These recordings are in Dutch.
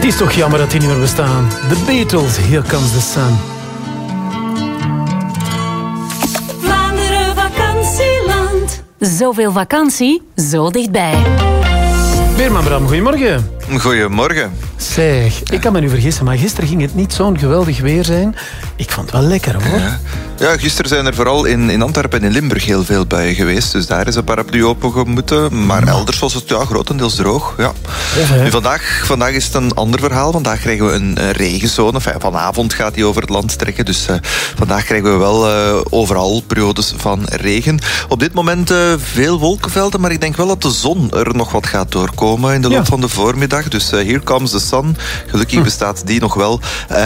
is toch jammer dat die niet meer bestaan. The Beatles, Here Comes the Sun. Vlaanderen vakantieland. Zoveel vakantie, zo dichtbij. Weerman Bram, goedemorgen. Goedemorgen. Zeg, ik kan me nu vergissen, maar gisteren ging het niet zo'n geweldig weer zijn. Ik vond het wel lekker, hoor. Ja, gisteren zijn er vooral in Antwerpen en in Limburg heel veel buien geweest. Dus daar is een paraplu open moeten. Maar elders was het grotendeels droog. Ja. Nu, vandaag is het een ander verhaal. Vandaag krijgen we een regenzone. Enfin, vanavond gaat die over het land trekken. Dus vandaag krijgen we wel overal periodes van regen. Op dit moment veel wolkenvelden. Maar ik denk wel dat de zon er nog wat gaat doorkomen in de loop van de voormiddag. Dus here comes the sun. Gelukkig bestaat die nog wel.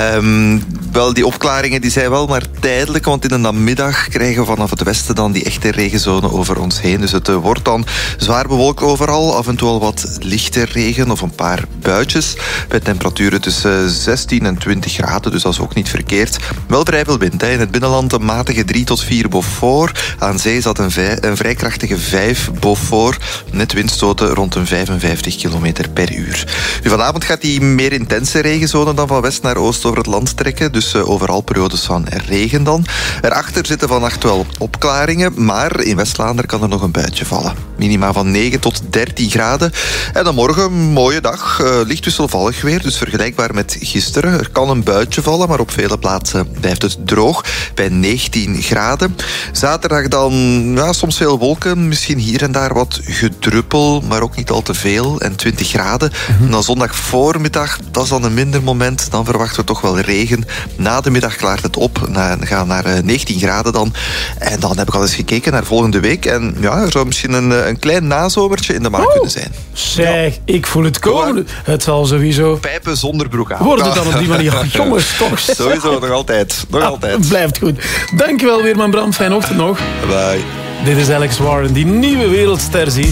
Wel, die opklaringen die zijn wel maar tijdelijk. Want in de namiddag krijgen we vanaf het westen dan die echte regenzone over ons heen. Dus het wordt dan zwaar bewolkt overal. Af en toe al wat lichte regen of een paar buitjes. Bij temperaturen tussen 16 en 20 graden. Dus dat is ook niet verkeerd. Wel vrij veel wind. In het binnenland een matige 3 tot 4 Beaufort. Aan zee zat een vrij krachtige 5 Beaufort. Net windstoten rond een 55 km per uur. Nu, vanavond gaat die meer intense regenzone dan van west naar oost over het land trekken. Dus overal periodes van regen dan. Erachter zitten vannacht wel opklaringen, maar in West-Vlaanderen kan er nog een buitje vallen. Minima van 9 tot 13 graden. En dan morgen een mooie dag, licht wisselvallig weer, dus vergelijkbaar met gisteren. Er kan een buitje vallen, maar op vele plaatsen blijft het droog, bij 19 graden. Zaterdag dan soms veel wolken, misschien hier en daar wat gedruppel, maar ook niet al te veel, en 20 graden. En dan zondag voormiddag, dat is dan een minder moment, dan verwachten we toch wel regen. Na de middag klaart het op, we gaan naar 19 graden dan. En dan heb ik al eens gekeken naar volgende week. En ja, er zou misschien een klein nazomertje in de maak kunnen zijn. Zeg, ik voel het komen. Het zal sowieso... Pijpen zonder broek aan. Wordt het dan op die manier? Jongens, toch. Sowieso, nog altijd. Blijft goed. Dankjewel, Weerman Bram. Fijne ochtend nog. Bye. Dit is Alex Warren, die nieuwe wereldster ziet.